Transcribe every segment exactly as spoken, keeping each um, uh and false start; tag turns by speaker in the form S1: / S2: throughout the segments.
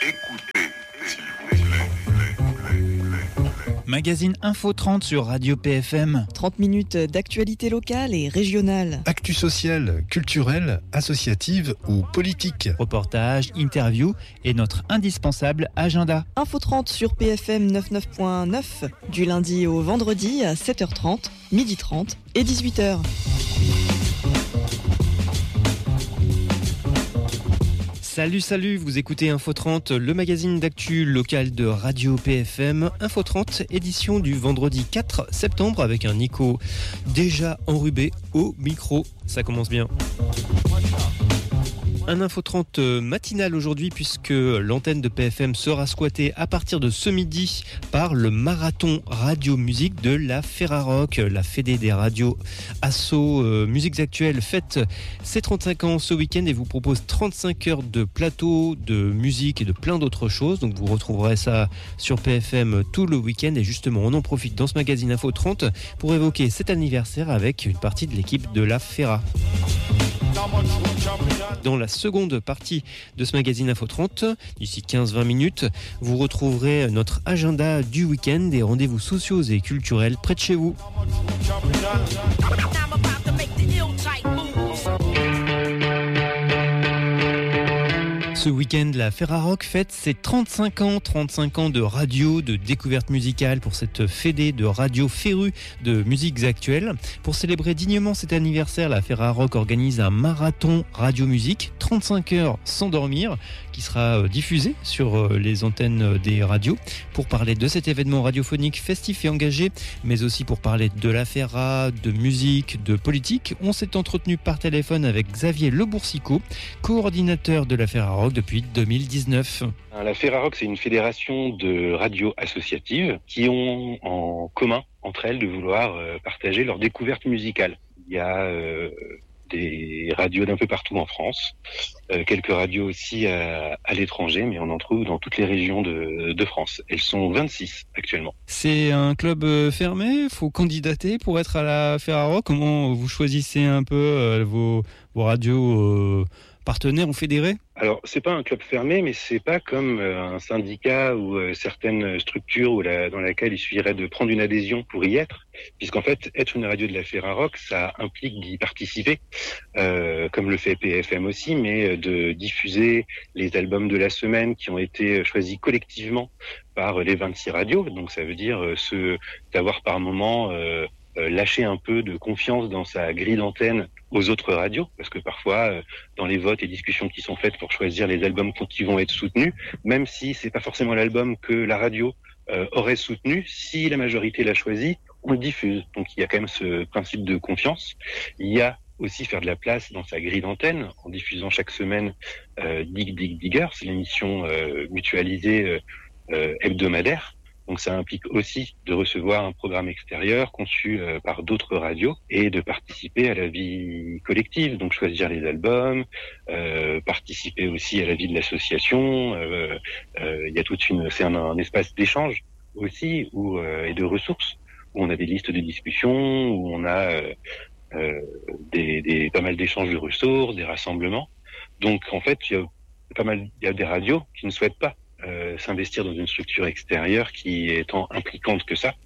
S1: Écoutez, s'il vous plaît.
S2: Magazine Info trente sur Radio P F M.
S3: trente minutes d'actualité locale et régionale.
S4: Actu sociale, culturelle, associative ou politique.
S2: Reportages, interviews et notre indispensable agenda.
S3: Info trente sur P F M quatre-vingt-neuf point neuf du lundi au vendredi à sept heures trente, midi trente et dix-huit heures.
S5: Salut, salut, vous écoutez Info trente, le magazine d'actu local de Radio P F M. Info trente, édition du vendredi quatre septembre avec un Nico déjà enrubé au micro. Ça commence bien. Un Info trente matinal aujourd'hui puisque l'antenne de P F M sera squattée à partir de ce midi par le marathon radio-musique de la Ferrarock. La Fédé des radios Asso euh, Musiques Actuelles fête ses trente-cinq ans ce week-end et vous propose trente-cinq heures de plateau, de musique et de plein d'autres choses. Donc vous retrouverez ça sur P F M tout le week-end et justement on en profite dans ce magazine Info trente pour évoquer cet anniversaire avec une partie de l'équipe de la Ferra. Dans la seconde partie de ce magazine Info trente, d'ici quinze à vingt minutes, vous retrouverez notre agenda du week-end et rendez-vous sociaux et culturels près de chez vous. Ce week-end, la Ferrarock fête ses trente-cinq ans, trente-cinq ans de radio, de découverte musicale pour cette fédé de radio férue de musiques actuelles. Pour célébrer dignement cet anniversaire, la Ferrarock organise un marathon radio-musique, trente-cinq heures sans dormir, qui sera diffusé sur les antennes des radios pour parler de cet événement radiophonique festif et engagé, mais aussi pour parler de la Ferra, de musique, de politique. On s'est entretenu par téléphone avec Xavier Le Boursicot, coordinateur de la Ferrarock depuis deux mille dix-neuf.
S6: La Ferrarock, c'est une fédération de radios associatives qui ont en commun entre elles de vouloir partager leurs découvertes musicales. Il y a euh, des radios d'un peu partout en France, euh, quelques radios aussi à, à l'étranger, mais on en trouve dans toutes les régions de, de France. Elles sont vingt-six actuellement.
S2: C'est un club fermé, faut candidater pour être à la Ferrarock. Comment vous choisissez un peu euh, vos, vos radios euh, partenaires ou fédérés ?
S6: Alors, c'est pas un club fermé, mais c'est pas comme euh, un syndicat ou euh, certaines structures où la, dans laquelle il suffirait de prendre une adhésion pour y être, puisqu'en fait, être une radio de la Ferrarock, ça implique d'y participer, euh, comme le fait P F M aussi, mais de diffuser les albums de la semaine qui ont été choisis collectivement par les vingt-six radios. Donc, ça veut dire euh, ce d'avoir par moment euh, euh, lâché un peu de confiance dans sa grille d'antenne aux autres radios, parce que parfois, euh, dans les votes et discussions qui sont faites pour choisir les albums qui vont être soutenus, même si c'est pas forcément l'album que la radio euh, aurait soutenu, si la majorité l'a choisi, on le diffuse. Donc il y a quand même ce principe de confiance. Il y a aussi faire de la place dans sa grille d'antenne en diffusant chaque semaine euh, Dig Dig Digger, c'est l'émission euh, mutualisée euh, euh, hebdomadaire. Donc ça implique aussi de recevoir un programme extérieur conçu euh, par d'autres radios et de participer à la vie collective, donc choisir les albums, euh, participer aussi à la vie de l'association. Euh, euh, il y a toute une, c'est un, un espace d'échange aussi où, euh, et de ressources où on a des listes de discussion, où on a euh, euh, des, des pas mal d'échanges de ressources, des rassemblements. Donc en fait, il y a pas mal, il y a des radios qui ne souhaitent pas Euh, s'investir dans une structure extérieure qui est tant impliquante que ça.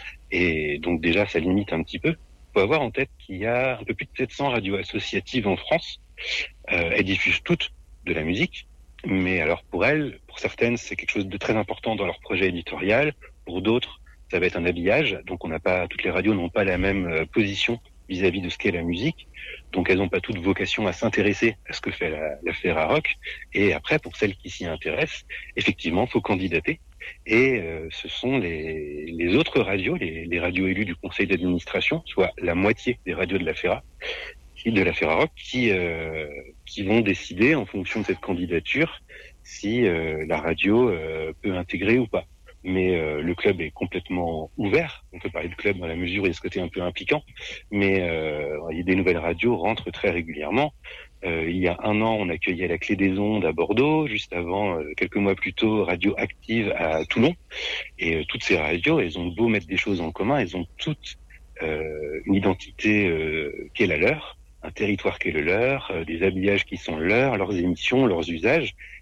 S6: Et donc déjà, ça limite un petit peu. Il faut avoir en tête qu'il y a un peu plus de sept cents radios associatives en France. Euh, elles diffusent toutes de la musique, mais alors pour elles, pour certaines, c'est quelque chose de très important dans leur projet éditorial. Pour d'autres, ça va être un habillage. Donc on n'a pas, toutes les radios n'ont pas la même euh, position vis-à-vis de ce qu'est la musique. Donc elles n'ont pas toute vocation à s'intéresser à ce que fait la, la Ferrarock. Et après, pour celles qui s'y intéressent, effectivement, il faut candidater. Et euh, ce sont les, les autres radios, les, les radios élues du conseil d'administration, soit la moitié des radios de la Ferra, de la Ferrarock, qui, euh, qui vont décider en fonction de cette candidature si euh, la radio euh, peut intégrer ou pas. Mais euh, le club est complètement ouvert. On peut parler de club dans la mesure où il y a ce côté un peu impliquant, mais euh, il y a des nouvelles radios rentrent très régulièrement. Euh, il y a un an, on accueillait la Clé des Ondes à Bordeaux, juste avant, euh, quelques mois plus tôt, Radio Active à Toulon. Et euh, toutes ces radios, elles ont beau mettre des choses en commun, elles ont toutes euh, une identité euh, qui est la leur, un territoire qui est le leur, euh, des habillages qui sont leurs, leurs émissions, leurs usages.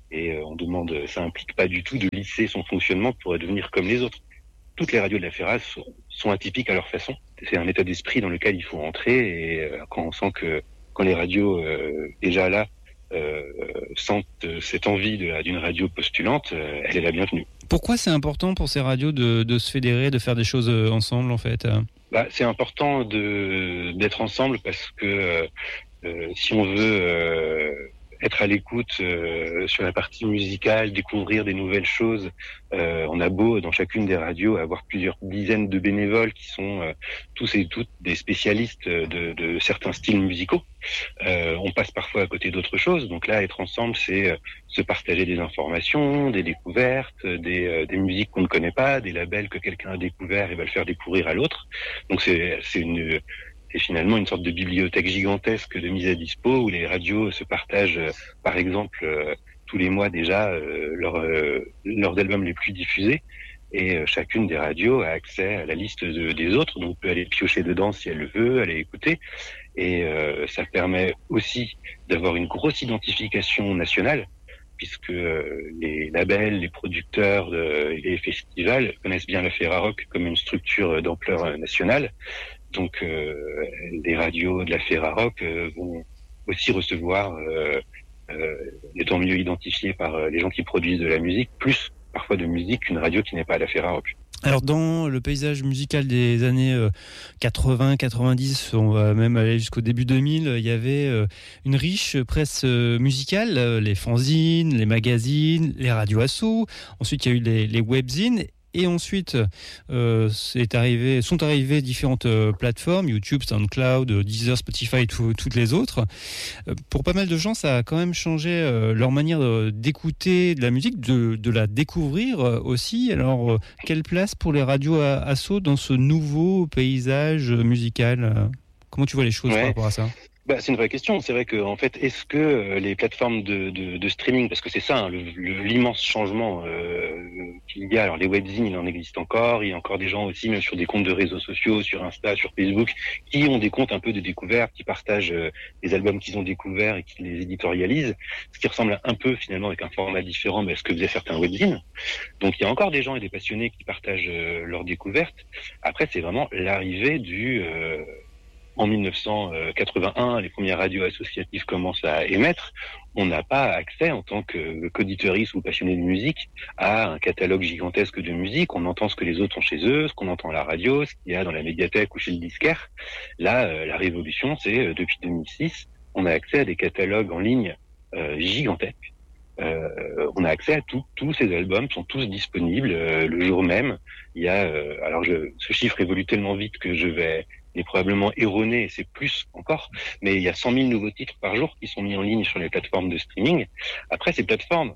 S6: Et euh, on demande, ça implique pas du tout de lisser son fonctionnement pour devenir comme les autres. Toutes les radios de la FERA sont, sont atypiques à leur façon. C'est un état d'esprit dans lequel il faut entrer, et euh, quand on sent que quand les radios euh, déjà là euh, sentent cette envie de, d'une radio postulante, euh, elle est la bienvenue.
S2: Pourquoi c'est important pour ces radios de, de se fédérer, de faire des choses ensemble en fait?
S6: Bah, c'est important de d'être ensemble parce que euh, euh, si on veut euh, être à l'écoute euh, sur la partie musicale, découvrir des nouvelles choses, euh, on a beau dans chacune des radios avoir plusieurs dizaines de bénévoles qui sont euh, tous et toutes des spécialistes de, de certains styles musicaux. Euh, on passe parfois à côté d'autres choses. Donc là, être ensemble, c'est euh, se partager des informations, des découvertes, des, euh, des musiques qu'on ne connaît pas, des labels que quelqu'un a découvert et va le faire découvrir à l'autre. Donc c'est, c'est une c'est finalement une sorte de bibliothèque gigantesque de mise à dispo où les radios se partagent, euh, par exemple, euh, tous les mois déjà euh, leurs euh, leurs albums les plus diffusés. Et euh, chacune des radios a accès à la liste de, des autres, donc peut aller piocher dedans si elle le veut, aller écouter. Et euh, ça permet aussi d'avoir une grosse identification nationale, puisque euh, les labels, les producteurs de, et les festivals connaissent bien la Ferrarock comme une structure d'ampleur nationale. Donc euh, les radios de la Ferrarock euh, vont aussi recevoir, euh, euh, étant mieux identifiés par euh, les gens qui produisent de la musique, plus parfois de musique qu'une radio qui n'est pas à la Ferrarock.
S2: Alors dans le paysage musical des années quatre-vingts quatre-vingt-dix, on va même aller jusqu'au début deux mille, il y avait une riche presse musicale, les fanzines, les magazines, les radios assos. Ensuite il y a eu les, les webzines. Et ensuite, euh, c'est arrivé, sont arrivées différentes euh, plateformes, YouTube, SoundCloud, Deezer, Spotify, tout, toutes les autres. Euh, pour pas mal de gens, ça a quand même changé euh, leur manière euh, d'écouter de la musique, de, de la découvrir euh, aussi. Alors, euh, quelle place pour les radios asso dans ce nouveau paysage musical? euh, Comment tu vois les choses ouais. par rapport à ça?
S6: Bah, c'est une vraie question. C'est vrai que, en fait, est-ce que les plateformes de, de, de streaming, parce que c'est ça, hein, le, le, l'immense changement euh, qu'il y a. Alors, les webzines, il en existe encore. Il y a encore des gens aussi, même sur des comptes de réseaux sociaux, sur Insta, sur Facebook, qui ont des comptes un peu de découverte, qui partagent euh, les albums qu'ils ont découverts et qui les éditorialisent. Ce qui ressemble un peu, finalement, avec un format différent, à ce que faisaient certains webzines. Donc, il y a encore des gens et des passionnés qui partagent euh, leurs découvertes. Après, c'est vraiment l'arrivée du... Euh, En dix-neuf cent quatre-vingt-un, les premières radios associatives commencent à émettre. On n'a pas accès, en tant que qu'auditeuriste ou passionné de musique, à un catalogue gigantesque de musique. On entend ce que les autres ont chez eux, ce qu'on entend à la radio, ce qu'il y a dans la médiathèque ou chez le disquaire. Là, euh, la révolution, c'est euh, depuis deux mille six, on a accès à des catalogues en ligne euh, gigantesques. Euh, on a accès à tout, tous ces albums sont tous disponibles euh, le jour même. Il y a, euh, alors je, ce chiffre évolue tellement vite que je vais est probablement erroné, et c'est plus encore, mais il y a cent mille nouveaux titres par jour qui sont mis en ligne sur les plateformes de streaming. Après, ces plateformes,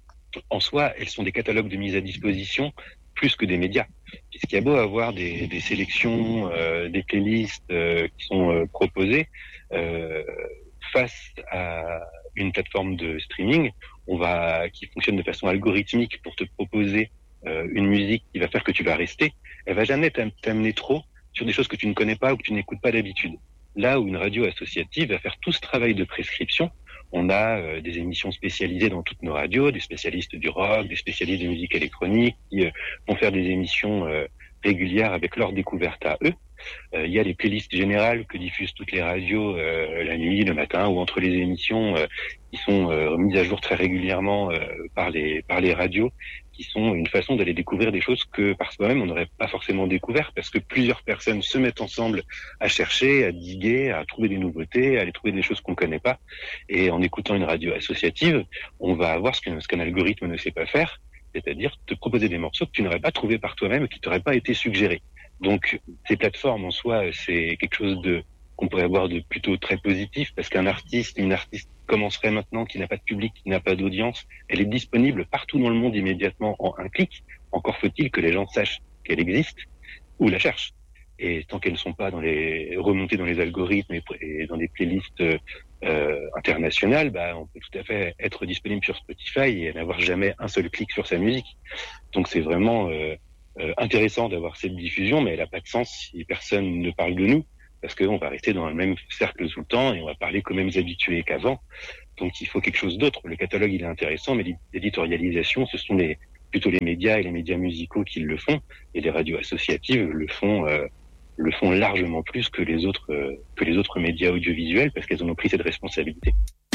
S6: en soi, elles sont des catalogues de mise à disposition plus que des médias, puisqu'il y a beau avoir des, des sélections, euh, des playlists euh, qui sont euh, proposées, euh, face à une plateforme de streaming, on va, qui fonctionne de façon algorithmique pour te proposer euh, une musique qui va faire que tu vas rester, elle va jamais t'amener trop sur des choses que tu ne connais pas ou que tu n'écoutes pas d'habitude. Là où une radio associative va faire tout ce travail de prescription, on a euh, des émissions spécialisées dans toutes nos radios, des spécialistes du rock, des spécialistes de musique électronique qui euh, vont faire des émissions euh, régulières avec leurs découvertes à eux. Il euh, y a les playlists générales que diffusent toutes les radios euh, la nuit, le matin ou entre les émissions euh, qui sont euh, mises à jour très régulièrement euh, par les par les radios, qui sont une façon d'aller découvrir des choses que par soi-même on n'aurait pas forcément découvert, parce que plusieurs personnes se mettent ensemble à chercher, à diguer, à trouver des nouveautés, à aller trouver des choses qu'on ne connaît pas. Et en écoutant une radio associative, on va avoir ce qu'un, ce qu'un algorithme ne sait pas faire, c'est-à-dire te proposer des morceaux que tu n'aurais pas trouvés par toi-même et qui t'auraient pas été suggérés. Donc ces plateformes en soi, c'est quelque chose de qu'on pourrait avoir de plutôt très positif, parce qu'un artiste, une artiste commencerait maintenant, qui n'a pas de public, qui n'a pas d'audience, elle est disponible partout dans le monde immédiatement en un clic. Encore faut-il que les gens sachent qu'elle existe ou la cherchent. Et tant qu'elles ne sont pas dans les remontées dans les algorithmes et, et dans des playlists euh, internationales, bah, on peut tout à fait être disponible sur Spotify et n'avoir jamais un seul clic sur sa musique. Donc c'est vraiment euh, euh, intéressant d'avoir cette diffusion, mais elle n'a pas de sens si personne ne parle de nous, parce qu'on va rester dans le même cercle tout le temps et on va parler qu'aux mêmes habitués qu'avant. Donc il faut quelque chose d'autre. Le catalogue, il est intéressant, mais l'éditorialisation, ce sont les, plutôt les médias et les médias musicaux qui le font, et les radios associatives le font, euh, le font largement plus que les autres, euh, que les autres médias audiovisuels, parce qu'elles en ont pris cette responsabilité.